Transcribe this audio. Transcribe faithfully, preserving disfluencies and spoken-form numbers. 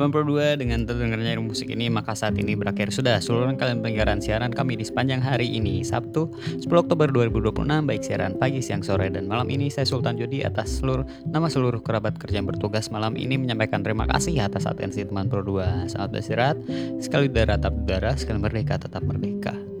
Teman Pro dua, dengan terdengarnya musik ini maka saat ini berakhir sudah seluruh rangkaian penyiaran siaran kami di sepanjang hari ini Sabtu sepuluh Oktober dua ribu dua puluh enam, baik siaran pagi, siang, sore, dan malam ini. Saya Sultan Jody atas seluruh nama seluruh kerabat kerja yang bertugas malam ini menyampaikan terima kasih atas atensi teman Pro dua. Selamat beristirahat, sekali udara tetap udara, sekali merdeka tetap merdeka.